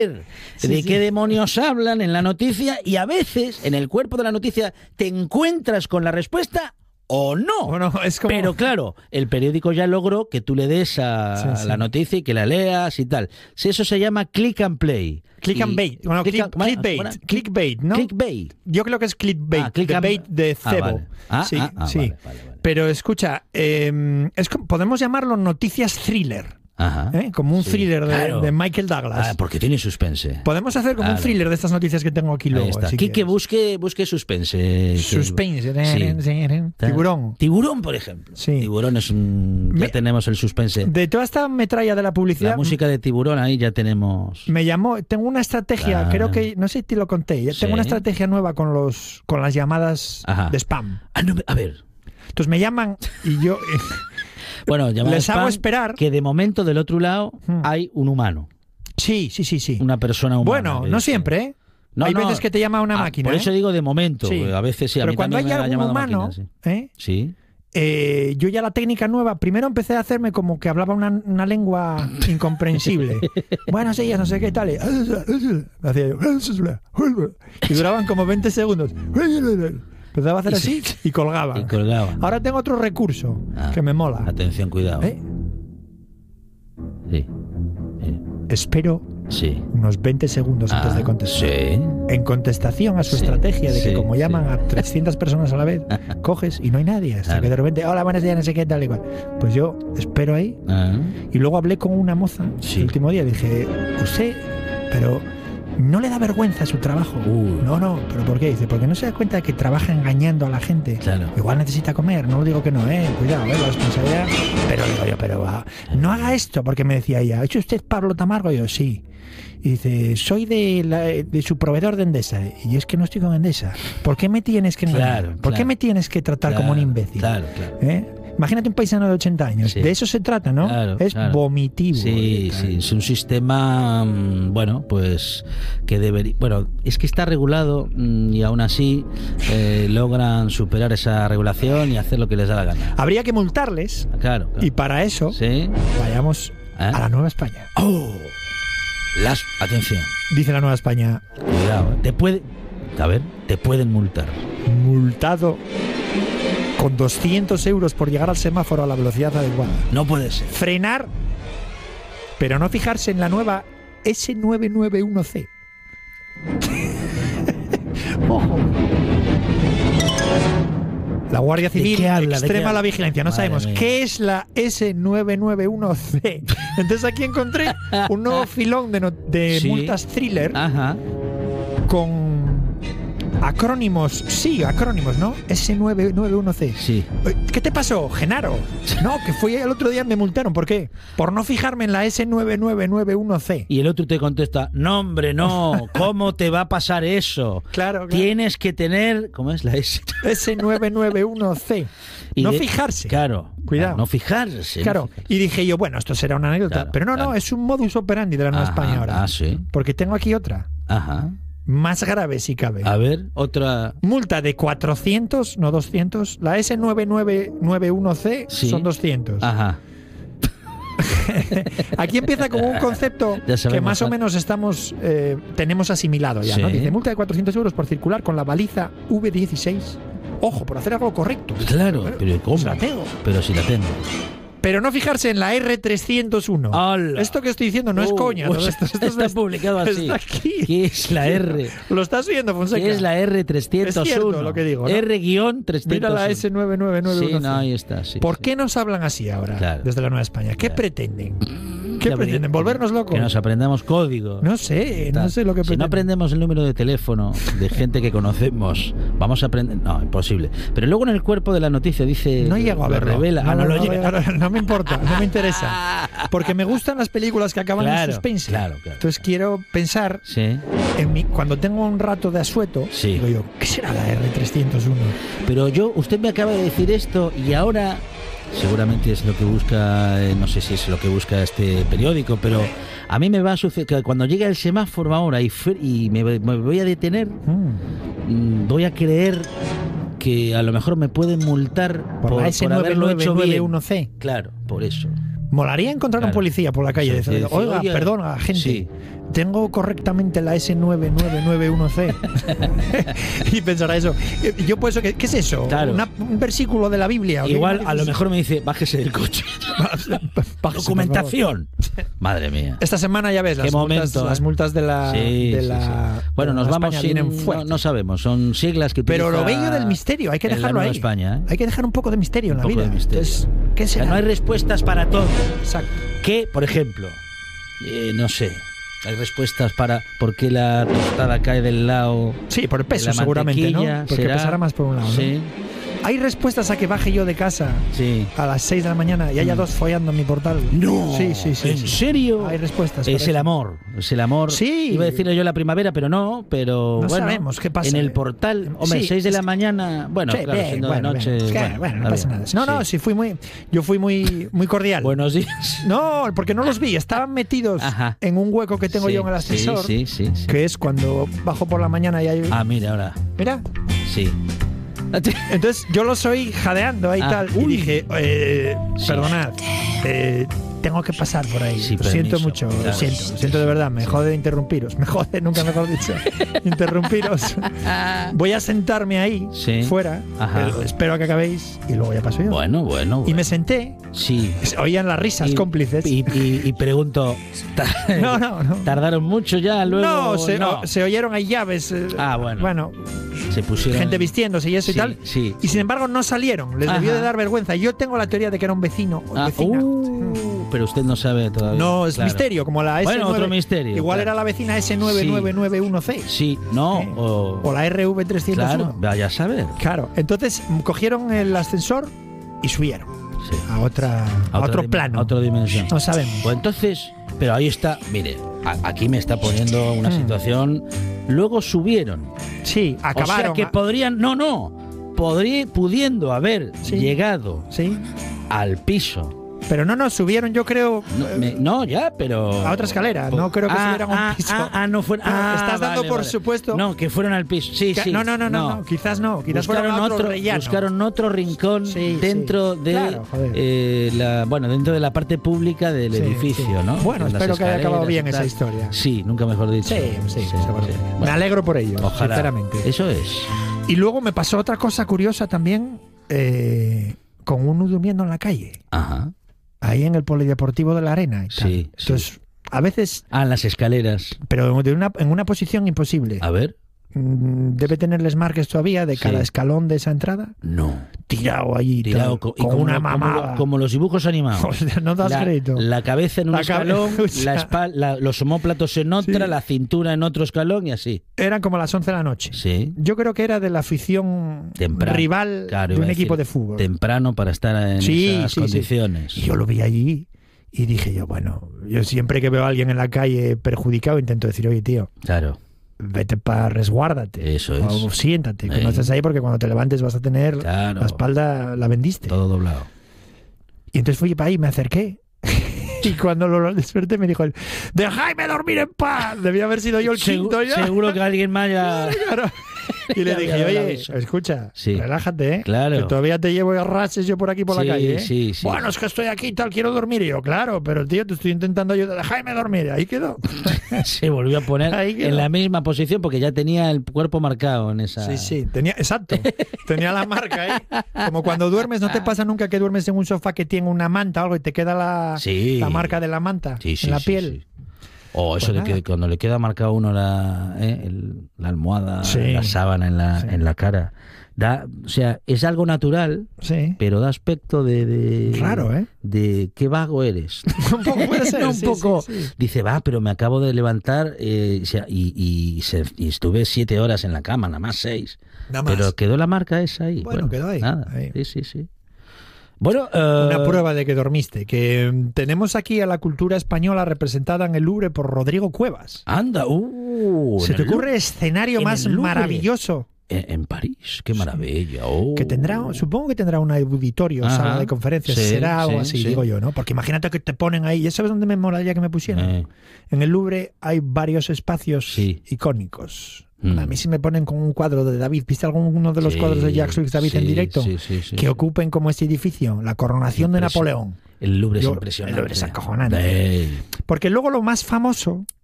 de qué demonios hablan en la noticia, y a veces en el cuerpo de la noticia te encuentras con la respuesta o no. Bueno, es como... Pero claro, el periódico ya logró que tú le des a la noticia y que la leas y tal. Si eso se llama click and play. Click and bait. Bueno, clickbait, ¿no? Clickbait. Yo creo que es clickbait. Clickbait de cebo. Vale. Sí. Vale. Pero escucha, podemos llamarlo noticias thriller. Ajá. Como un thriller de Michael Douglas. Porque tiene suspense. Podemos hacer como un thriller de estas noticias que tengo aquí luego. Quique, busque suspense. Suspense. Tiburón. Tiburón, por ejemplo. Sí. Tiburón es ya tenemos el suspense. De toda esta metralla de la publicidad. La música de Tiburón, ahí ya tenemos. Me llamó. Tengo una estrategia, creo que. No sé si te lo conté. Tengo una estrategia nueva con las llamadas de spam. A ver. Entonces me llaman y yo. Bueno, les hago esperar que de momento del otro lado hay un humano. Sí. Una persona humana. Bueno, no siempre, ¿eh? Hay veces que te llama una máquina. Por eso digo de momento. A veces sí. Pero cuando hay algún humano, yo ya la técnica nueva, primero empecé a hacerme como que hablaba una lengua incomprensible. Bueno, sí, ya no sé qué tal. Y duraban como 20 segundos. Empezaba a hacer así y colgaba. Ahora tengo otro recurso que me mola. Atención, cuidado. Sí. Espero unos 20 segundos antes de contestar. En contestación a su estrategia de que como llaman a 300 personas a la vez, coges y no hay nadie. Hasta que de repente, hola, buenos días, no sé qué, tal y cual. Pues yo espero ahí. Y luego hablé con una moza el último día. Dije, usted, pero... ¿no le da vergüenza su trabajo? No, ¿pero por qué? Dice, porque no se da cuenta de que trabaja engañando a la gente. Claro. Igual necesita comer, no digo que no, cuidado, la responsabilidad. Pero digo yo, no haga esto, porque me decía ella, ¿ha hecho usted Pablo Tamargo? Y yo, sí. Y dice, soy de su proveedor de Endesa. Y es que no estoy con Endesa. ¿Por qué me tienes que engañar? ¿Por qué me tienes que tratar como un imbécil? Claro. Imagínate un paisano de 80 años. De eso se trata, ¿no? Es vomitivo. Sí, es un sistema, pues que debería... Bueno, es que está regulado y aún así logran superar esa regulación y hacer lo que les da la gana. Habría que multarles. Claro. Y para eso vayamos a la Nueva España. Atención. Dice la Nueva España. Cuidado, te pueden multar. Multado con 200 euros por llegar al semáforo a la velocidad adecuada. No puede ser. Frenar, pero no fijarse en la nueva S991C. Ojo. La Guardia Civil extrema la vigilancia. No sabemos qué es la S991C. Entonces aquí encontré un nuevo filón de multas thriller con acrónimos, ¿no? S991C. Sí. ¿Qué te pasó, Genaro? No, que fui el otro día, me multaron. ¿Por qué? Por no fijarme en la S9991C. Y el otro te contesta, no, hombre, no, ¿cómo te va a pasar eso? Claro. Tienes que tener, ¿cómo es la S? S991C. No fijarse. Claro. Cuidado. No fijarse. Claro. Y dije yo, bueno, esto será una anécdota. Pero no, es un modus operandi de la Nueva España ahora. Sí. Porque tengo aquí otra. Más grave si cabe. A ver, otra. Multa de 400, no 200. La S9991C son 200. Aquí empieza como un concepto que más o menos tenemos asimilado ya, ¿no? Dice, multa de 400 euros por circular con la baliza V16. Ojo, por hacer algo correcto. Claro, pero ¿cómo? Pues la tengo. Pero si la tengo. Pero no fijarse en la R301. ¡Hala! Esto que estoy diciendo no es coña. ¿No? Esto está publicado así. Está aquí. ¿Qué es la R? Lo estás viendo, Fonseca. ¿Qué es la R301? Es cierto lo que digo, ¿no? R-301. Mira la S999. Sí, no, ahí está. Sí, ¿Por qué nos hablan así ahora desde la Nueva España? ¿Qué pretenden? ¿Qué pretenden? ¿Volvernos locos? Que nos aprendamos código. No sé lo que pretenden. Si no aprendemos el número de teléfono de gente que conocemos, vamos a aprender... No, imposible. Pero luego en el cuerpo de la noticia dice... No llego a verlo. Revela. No me importa, no me interesa. Porque me gustan las películas que acaban en suspense. Claro. Entonces quiero pensar en cuando tengo un rato de asueto, digo yo, ¿qué será la R301? Pero usted me acaba de decir esto y ahora... Seguramente es lo que busca, no sé si es lo que busca este periódico, pero a mí me va a suceder que cuando llegue el semáforo ahora y me voy a detener, voy a creer que a lo mejor me pueden multar por haberlo hecho bien. C. Claro, por eso. Molaría encontrar un policía por la calle. Oiga, perdona, gente. tengo correctamente la S9991C. Y pensará eso. Yo pues, ¿qué es eso? Claro. Un versículo de la Biblia. Igual a lo mejor me dice, bájese del coche. Documentación. Madre mía. Esta semana ya ves las multas de la... Bueno, nos vamos sin... No sabemos, son siglas que Pero lo bello del misterio, hay que dejarlo ahí. España, ¿eh? Hay que dejar un poco de misterio en la vida. Entonces, ¿qué será? No hay respuestas para todo. Exacto. ¿Qué, por ejemplo? No sé. Hay respuestas para por qué la tostada cae del lado. Sí, por el peso seguramente, ¿no? Porque pesará más por un lado, ¿no? Sí. ¿Hay respuestas a que baje yo de casa a las 6 de la mañana y haya dos follando en mi portal? No. Sí. ¿En serio? Hay respuestas. Es el amor. Sí. Iba a decirle yo la primavera, pero no. Pero no bueno, sabemos qué pasa. En el portal, hombre, 6 de la mañana. Bueno, claro, siendo de noche. Bueno, no pasa nada. No, sí yo fui muy cordial. Buenos días. No, porque no los vi. Estaban metidos en un hueco que tengo yo en el ascensor. Sí. Que es cuando bajo por la mañana y hay... Mira ahora. Mira. Sí. Entonces yo los oí jadeando ahí tal. Y dije, perdonad, tengo que pasar por ahí. Lo siento mucho, lo siento de verdad. Me jode interrumpiros. Me jode, nunca mejor dicho. Interrumpiros. Voy a sentarme ahí, fuera. Espero a que acabéis y luego ya paso yo. Bueno. Y me senté. Sí. Oían las risas cómplices. Y pregunto, no. ¿Tardaron mucho ya? Luego, se oyeron ahí llaves. Bueno. Se pusieron... Gente vistiéndose y eso y tal. Sí. Y sin embargo no salieron. Les debió de dar vergüenza. Yo tengo la teoría de que era un vecino o vecina. Pero usted no sabe todavía. No, es misterio, como la S9. Bueno, otro misterio. Igual era la vecina S9991C. Sí, no. O la RV301. Claro, vaya a saber. Claro. Entonces cogieron el ascensor y subieron. Sí. A otro plano. A otra dimensión. No sabemos. Pues entonces, pero ahí está, mire, aquí me está poniendo una situación. Luego subieron. Sí, acabaron. O sea que podrían, pudiendo haber llegado al piso. Pero no, subieron, yo creo. Pero. A otra escalera, no creo que subieran a un piso. No fueron. Estás dando por supuesto. No, que fueron al piso. Sí. No, quizás no. Quizás fueron a otro rellano. Buscaron otro rincón dentro de. Dentro de la parte pública del edificio, ¿no? Bueno, espero que haya acabado bien esa historia. Sí, nunca mejor dicho. Sí. Me alegro por ello, ojalá, sinceramente. Eso es. Y luego me pasó otra cosa curiosa también, con uno durmiendo en la calle. Ajá. Ahí en el polideportivo de la Arena y tal. Sí. Entonces, a veces... en las escaleras. Pero en una posición imposible. A ver. Debe tenerles marques todavía de cada escalón de esa entrada. No. Tirado allí. Con una mamada. Como los dibujos animados. No das crédito. La cabeza en un escalón, la espalda, los omóplatos en otra, la cintura en otro escalón y así. Eran como las 11 de la noche. Sí. Yo creo que era de la afición rival de un equipo de fútbol. Temprano para estar en esas condiciones. Y yo lo vi allí y dije yo siempre que veo a alguien en la calle perjudicado intento decir, oye, tío. Claro. Vete para resguárdate. Eso es. O siéntate, que no estés ahí porque cuando te levantes vas a tener la espalda, la vendiste. Todo doblado. Y entonces fui para ahí, me acerqué. Y cuando lo desperté me dijo ¡dejadme dormir en paz! Debía haber sido yo el quinto ya. Seguro que alguien más ya... Claro. Y le dije, oye, escucha, relájate, claro. Que todavía te llevo a rases yo por aquí por la calle, Sí. Bueno, es que estoy aquí y tal, quiero dormir. Y yo, claro, pero tío, te estoy intentando ayudar, déjame dormir. Ahí quedó. Se volvió a poner en la misma posición porque ya tenía el cuerpo marcado en esa... Sí, exacto. Tenía la marca ahí. Como cuando duermes, ¿no te pasa nunca que duermes en un sofá que tiene una manta o algo y te queda la marca de la manta en la piel? O eso de que cuando le queda marcado a uno la almohada, la sábana en la cara. O sea, es algo natural, pero da aspecto de raro, de qué vago eres. Un poco puede ser. Un poco. Dice, pero me acabo de levantar y estuve 7 horas en la cama, nada más 6. Pero quedó la marca esa ahí. Bueno, quedó ahí. Nada. Ahí. Sí. Bueno, una prueba de que dormiste, que tenemos aquí a la cultura española representada en el Louvre por Rodrigo Cuevas. Anda, ¿se te ocurre escenario más maravilloso? En París, qué maravilla. Que supongo que tendrá un auditorio, sala de conferencias, será algo así, digo yo, ¿no? Porque imagínate que te ponen ahí, ¿ya sabes dónde me molaría que me pusieran? En el Louvre hay varios espacios icónicos. A mí sí me ponen con un cuadro de David. ¿Viste alguno de los cuadros de Jacques David en directo? Que ocupen como este edificio, la coronación de Napoleón. El Louvre es impresionante. El Louvre es acojonante. Porque luego lo más famoso